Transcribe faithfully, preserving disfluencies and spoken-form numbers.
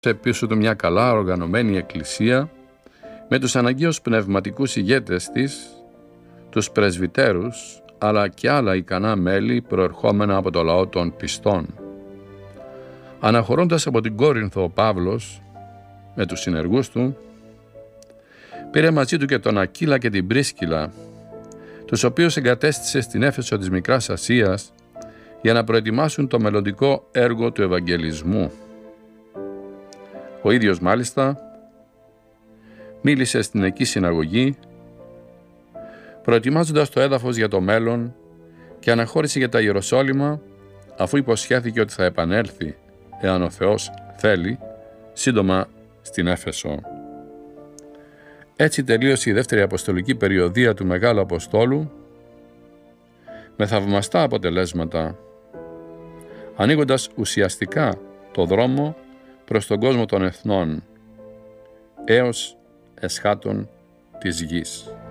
πίσω του μια καλά οργανωμένη εκκλησία με τους αναγκαίους πνευματικούς ηγέτες της, τους πρεσβυτέρους, αλλά και άλλα ικανά μέλη προερχόμενα από το λαό των πιστών. Αναχωρώντας από την Κόρινθο, ο Παύλος, με τους συνεργούς του, πήρε μαζί του και τον Ακύλα και την Πρίσκυλα, τους οποίους εγκατέστησε στην Έφεσο της Μικράς Ασίας για να προετοιμάσουν το μελλοντικό έργο του Ευαγγελισμού. Ο ίδιος μάλιστα μίλησε στην εκεί συναγωγή, προετοιμάζοντας το έδαφος για το μέλλον και αναχώρησε για τα Ιεροσόλυμα, αφού υποσχέθηκε ότι θα επανέλθει, εάν ο Θεός θέλει, σύντομα στην Έφεσο. Έτσι τελείωσε η δεύτερη αποστολική περιοδεία του Μεγάλου Αποστόλου με θαυμαστά αποτελέσματα, ανοίγοντας ουσιαστικά το δρόμο προς τον κόσμο των εθνών έως εσχάτων της γης.